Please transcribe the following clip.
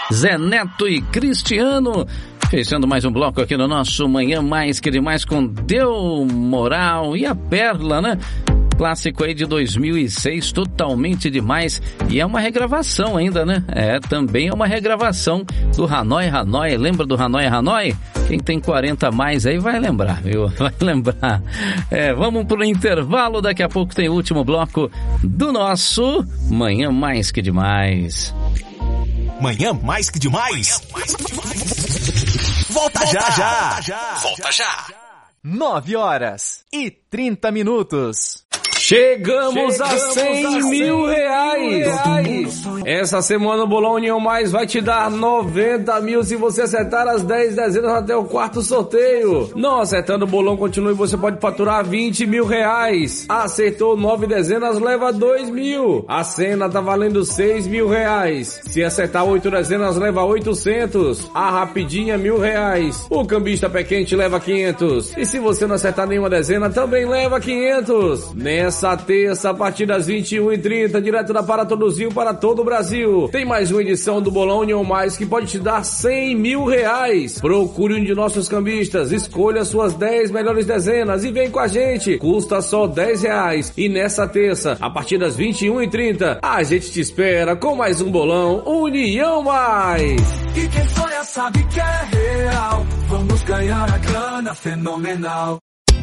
Zé Neto e Cristiano. Fechando mais um bloco aqui no nosso Manhã Mais Que Demais com Deu Moral e a Perla, né? Clássico aí de 2006, totalmente demais. E é uma regravação ainda, né? Também é uma regravação do Hanoi Hanoi. Lembra do Hanoi Hanoi? Quem tem 40 a mais aí vai lembrar, viu? Vai lembrar. Vamos pro intervalo. Daqui a pouco tem o último bloco do nosso Manhã Mais Que Demais. Manhã Mais Que Demais. Volta já. Volta já. 9h30. Chegamos a 100 mil reais. Essa semana o Bolão União Mais vai te dar 90 mil se você acertar as 10 dezenas até o quarto sorteio. Não acertando o bolão, continue, você pode faturar 20 mil reais. Acertou 9 dezenas, leva 2 mil. A cena tá valendo 6 mil reais. Se acertar 8 dezenas, leva 800. A rapidinha, 1.000 reais. O cambista pé quente leva 500. E se você não acertar nenhuma dezena, também leva 500. Nessa terça, a partir das 21h30, direto da Paratoduzil para todo o Brasil, tem mais uma edição do Bolão União Mais que pode te dar 100 mil reais. Procure um de nossos cambistas, escolha suas 10 melhores dezenas e vem com a gente. Custa só 10 reais. E nessa terça, a partir das 21h30, a gente te espera com mais um Bolão União Mais. E quem sonha sabe que é real. Vamos ganhar a grana fenomenal.